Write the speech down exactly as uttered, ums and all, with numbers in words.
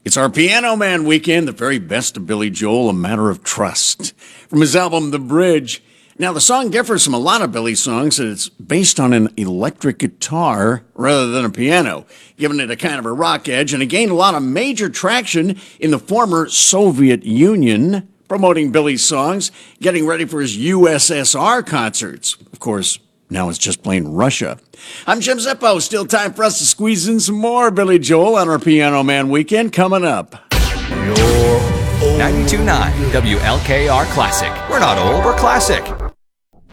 It's our Piano Man weekend, the very best of Billy Joel, A Matter of Trust. From his album, The Bridge. Now, the song differs from a lot of Billy's songs, and it's based on an electric guitar rather than a piano, giving it a kind of a rock edge, and it gained a lot of major traction in the former Soviet Union, promoting Billy's songs, getting ready for his U S S R concerts. Of course, now it's just plain Russia. I'm Jim Zippo. Still time for us to squeeze in some more Billy Joel on our Piano Man weekend coming up. ninety-two point nine W L K R Classic. We're not old, we're classic.